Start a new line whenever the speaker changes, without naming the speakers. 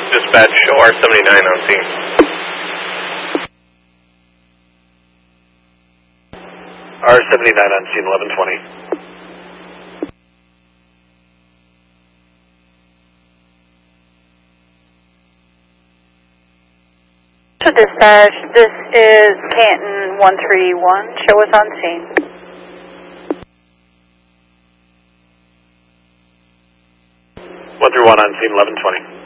Dispatch, OR-79 on scene.
R-79 on scene, 1120.
To dispatch, this is Canton 131. Show us on scene.
131 on scene, 1120.